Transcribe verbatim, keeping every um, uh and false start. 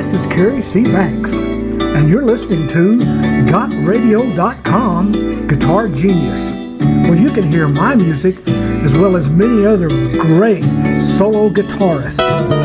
This is Kerry C. Banks, and you're listening to got radio dot com Guitar Genius, where you can hear my music as well as many other great solo guitarists.